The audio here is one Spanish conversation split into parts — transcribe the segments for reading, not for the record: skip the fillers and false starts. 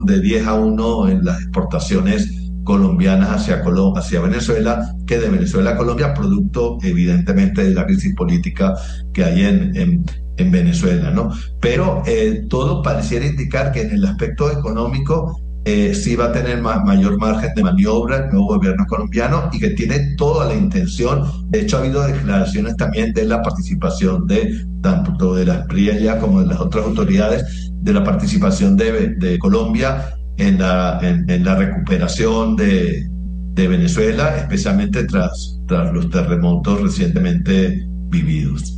de 10-1 en las exportaciones colombianas hacia Venezuela, que de Venezuela a Colombia, producto evidentemente de la crisis política que hay en Venezuela, ¿no? Pero todo pareciera indicar que en el aspecto económico sí va a tener mayor margen de maniobra el nuevo gobierno colombiano, y que tiene toda la intención. De hecho, ha habido declaraciones también de la participación de tanto de la Espriella como de las otras autoridades, de la participación de Colombia en la recuperación de Venezuela, especialmente tras los terremotos recientemente vividos.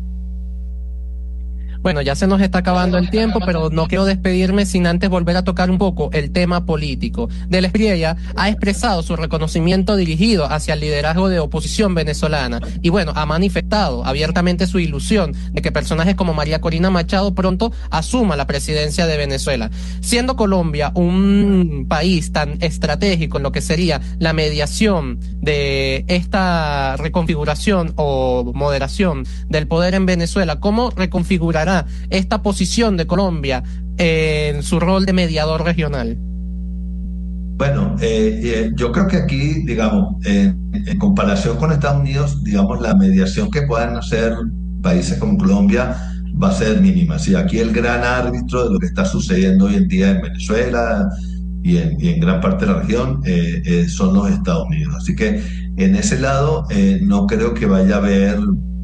Bueno, ya se nos está acabando el tiempo, pero no quiero despedirme sin antes volver a tocar un poco el tema político. De la Espriella ha expresado su reconocimiento dirigido hacia el liderazgo de oposición venezolana y bueno, ha manifestado abiertamente su ilusión de que personajes como María Corina Machado pronto asuma la presidencia de Venezuela. Siendo Colombia un país tan estratégico en lo que sería la mediación de esta reconfiguración o moderación del poder en Venezuela, ¿cómo reconfigurará esta posición de Colombia en su rol de mediador regional? Bueno, yo creo que aquí, digamos, en comparación con Estados Unidos, digamos, la mediación que puedan hacer países como Colombia va a ser mínima. Sí, aquí el gran árbitro de lo que está sucediendo hoy en día en Venezuela y en gran parte de la región son los Estados Unidos. Así que en ese lado no creo que vaya a haber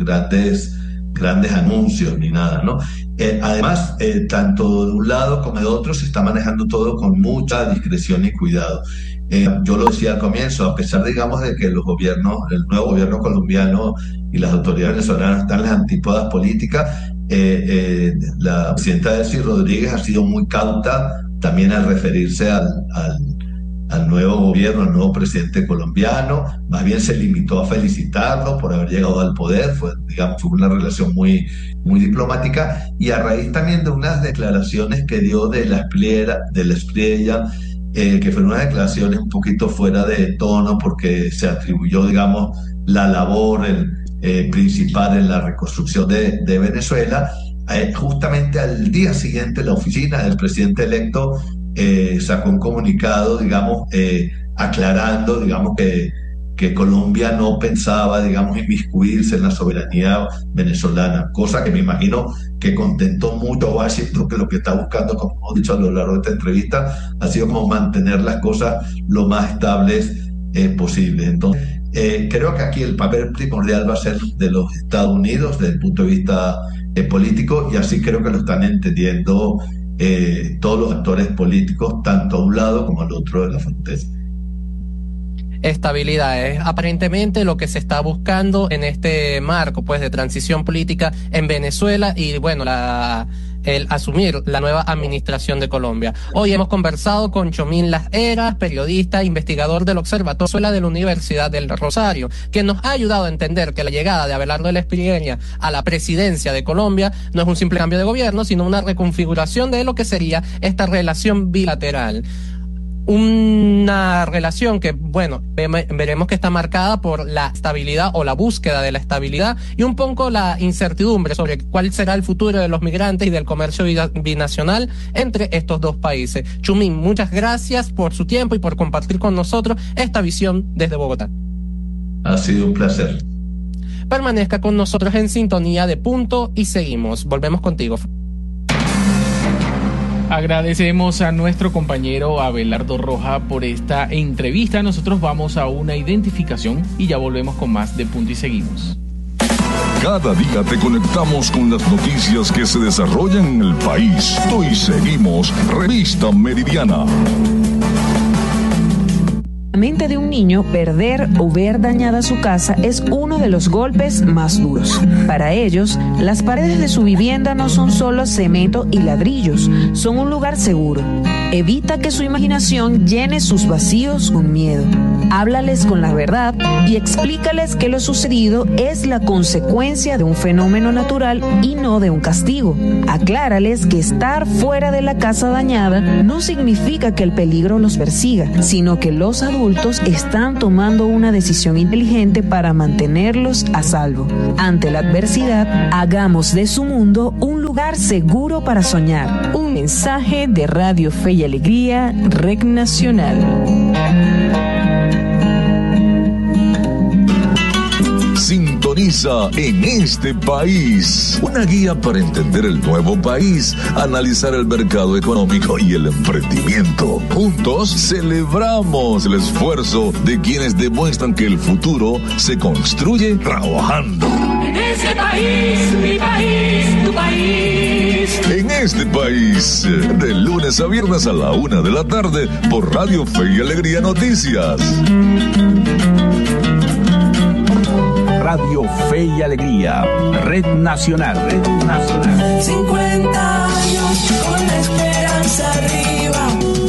grandes anuncios ni nada, ¿no? Además, tanto de un lado como de otro se está manejando todo con mucha discreción y cuidado. Yo lo decía al comienzo, a pesar, digamos, de que el nuevo gobierno colombiano y las autoridades venezolanas están en las antípodas políticas, la presidenta Delcy Rodríguez ha sido muy cauta también al referirse al nuevo gobierno, al nuevo presidente colombiano. Más bien se limitó a felicitarlo por haber llegado al poder. Fue una relación muy, muy diplomática, y a raíz también de unas declaraciones que dio de la Espriella, que fueron unas declaraciones un poquito fuera de tono, porque se atribuyó, digamos, la labor principal en la reconstrucción de Venezuela. Justamente al día siguiente, la oficina del presidente electo sacó un comunicado, digamos, aclarando, digamos, que Colombia no pensaba, digamos, inmiscuirse en la soberanía venezolana, cosa que me imagino que contentó mucho a Washington, que lo que está buscando, como hemos dicho a lo largo de esta entrevista, ha sido como mantener las cosas lo más estables posible. Entonces, creo que aquí el papel primordial va a ser de los Estados Unidos desde el punto de vista político, y así creo que lo están entendiendo todos los actores políticos, tanto a un lado como al otro de la frontera. Estabilidad es aparentemente lo que se está buscando en este marco, pues, de transición política en Venezuela y bueno, el asumir la nueva administración de Colombia. Hoy hemos conversado con Chomín Las Heras, periodista, investigador del Observatorio Venezuela de la Universidad del Rosario, quien nos ha ayudado a entender que la llegada de Abelardo de la Espriella a la presidencia de Colombia no es un simple cambio de gobierno, sino una reconfiguración de lo que sería esta relación bilateral. Una relación que, bueno, veremos que está marcada por la estabilidad o la búsqueda de la estabilidad y un poco la incertidumbre sobre cuál será el futuro de los migrantes y del comercio binacional entre estos dos países. Chumín, muchas gracias por su tiempo y por compartir con nosotros esta visión desde Bogotá. Ha sido un placer. Permanezca con nosotros en sintonía de Punto y seguimos. Volvemos contigo. Agradecemos a nuestro compañero Abelardo Roja por esta entrevista. Nosotros vamos a una identificación y ya volvemos con más de Punto y Seguimos. Cada día te conectamos con las noticias que se desarrollan en el país. Punto y Seguimos, Revista Meridiana. La mente de un niño, perder o ver dañada su casa es uno de los golpes más duros. Para ellos, las paredes de su vivienda no son solo cemento y ladrillos, son un lugar seguro. Evita que su imaginación llene sus vacíos con miedo. Háblales con la verdad y explícales que lo sucedido es la consecuencia de un fenómeno natural y no de un castigo. Aclárales que estar fuera de la casa dañada no significa que el peligro los persiga, sino que los adultos están tomando una decisión inteligente para mantenerlos a salvo. Ante la adversidad, hagamos de su mundo un lugar seguro para soñar. Un mensaje de Radio Fe y y Alegría, Red Nacional. Sintoniza En este País, una guía para entender el nuevo país, analizar el mercado económico y el emprendimiento. Juntos celebramos el esfuerzo de quienes demuestran que el futuro se construye trabajando. En este país, mi país, tu país. En este país, de lunes a viernes a la 1 de la tarde, por Radio Fe y Alegría Noticias. Radio Fe y Alegría, Red Nacional, Red Nacional. 50 años con la esperanza arriba.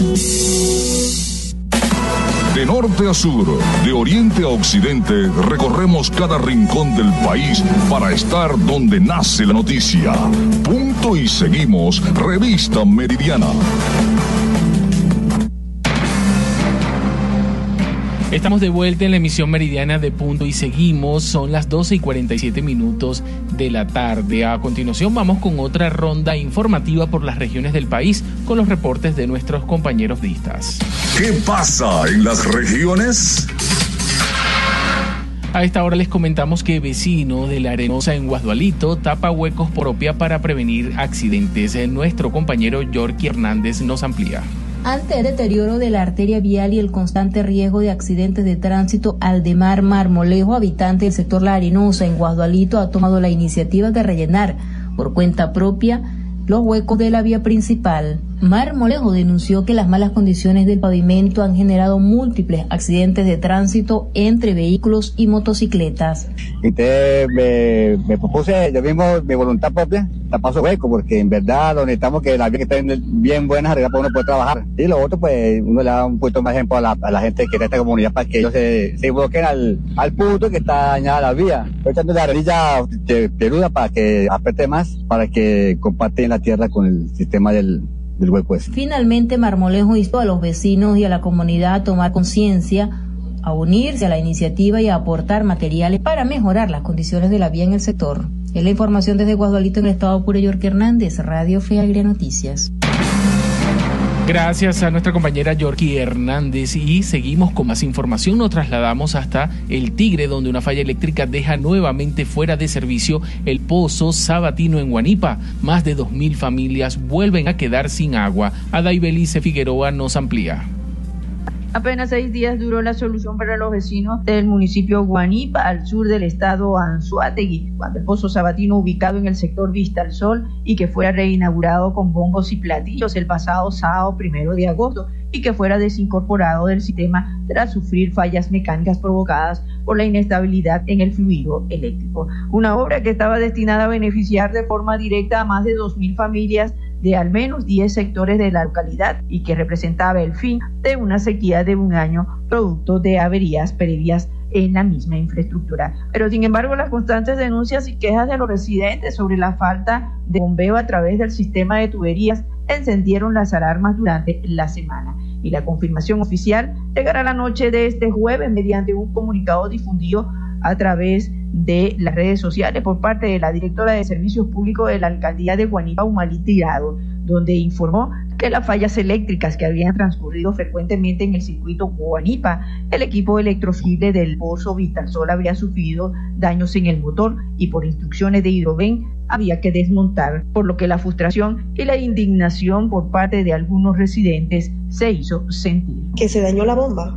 De norte a sur, de oriente a occidente, recorremos cada rincón del país para estar donde nace la noticia. Punto y seguimos, Revista Meridiana. Estamos de vuelta en la emisión meridiana de Punto y Seguimos. Son las 12:47 de la tarde. A continuación vamos con otra ronda informativa por las regiones del país con los reportes de nuestros compañeros distas. ¿Qué pasa en las regiones? A esta hora les comentamos que vecino de La Arenosa en Guasdualito tapa huecos por opia para prevenir accidentes. Nuestro compañero Yorky Hernández nos amplía. Ante el deterioro de la arteria vial y el constante riesgo de accidentes de tránsito, Aldemar Marmolejo, habitante del sector La Arenosa en Guasdualito, ha tomado la iniciativa de rellenar por cuenta propia los huecos de la vía principal. Marmolejo denunció que las malas condiciones del pavimento han generado múltiples accidentes de tránsito entre vehículos y motocicletas. Entonces me propuse yo mismo, mi voluntad propia, tapar esos huecos, porque en verdad lo necesitamos, que las vías que estén bien buenas para uno poder trabajar. Y lo otro, pues uno le da un poquito más ejemplo a la gente que está en esta comunidad para que ellos se bloqueen al punto que está dañada la vía. Estoy echando la arenilla peluda para que apriete más, para que comparten la tierra con el sistema del hueco ese. Finalmente, Marmolejo instó a los vecinos y a la comunidad a tomar conciencia, a unirse a la iniciativa y a aportar materiales para mejorar las condiciones de la vía en el sector. Es la información desde Guasdualito en el estado Apure. Yorky Hernández, Radio Fe y Alegría Noticias. Gracias a nuestra compañera Yorky Hernández, y seguimos con más información. Nos trasladamos hasta El Tigre, donde una falla eléctrica deja nuevamente fuera de servicio el pozo Sabatino en Guanipa. Más de 2.000 familias vuelven a quedar sin agua. Adaibelice Figueroa nos amplía. Apenas 6 días duró la solución para los vecinos del municipio Guanipa, al sur del estado Anzoátegui, cuando el pozo Sabatino, ubicado en el sector Vista al Sol y que fuera reinaugurado con bombos y platillos el pasado sábado 1 de agosto, y que fuera desincorporado del sistema tras sufrir fallas mecánicas provocadas por la inestabilidad en el fluido eléctrico. Una obra que estaba destinada a beneficiar de forma directa a más de 2.000 familias de al menos 10 sectores de la localidad, y que representaba el fin de una sequía de un año producto de averías previas en la misma infraestructura. Pero sin embargo, las constantes denuncias y quejas de los residentes sobre la falta de bombeo a través del sistema de tuberías encendieron las alarmas durante la semana, y la confirmación oficial llegará la noche de este jueves mediante un comunicado difundido a través de las redes sociales por parte de la directora de Servicios Públicos de la Alcaldía de Guanipa, Umalí Tirado, donde informó que las fallas eléctricas que habían transcurrido frecuentemente en el circuito Guanipa, el equipo electrofusible del pozo Vista al Sol habría sufrido daños en el motor, y por instrucciones de Hidroven había que desmontar, por lo que la frustración y la indignación por parte de algunos residentes se hizo sentir. Que se dañó la bomba.